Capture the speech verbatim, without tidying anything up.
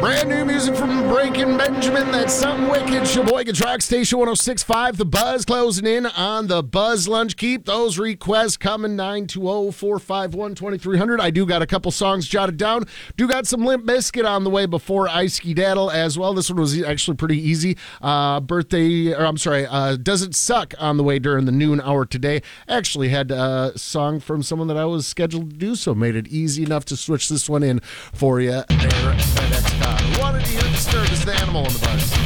Brand new music from Breaking Benjamin. That's Something Wicked. Sheboygan Rock Station one oh six point five. The Buzz closing in on the Buzz Lunch. Keep those requests coming. nine two zero, four five one, two three zero zero. I do got a couple songs jotted down. Do got some Limp Bizkit on the way before I Skedaddle as well. This one was actually pretty easy. Uh, birthday, or I'm sorry, uh, Does It Suck on the way during the noon hour today. Actually had a song from someone that I was scheduled to do, so made it easy enough to switch this one in for you there at FedEx Con. Wanted to hear Disturbed as the Animal in the Buzz.